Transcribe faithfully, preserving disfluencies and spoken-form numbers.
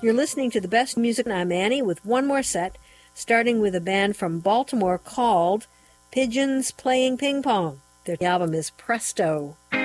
You're listening to the best music. I'm Annie with one more set, starting with a band from Baltimore called Pigeons Playing Ping Pong. Their album is Presto.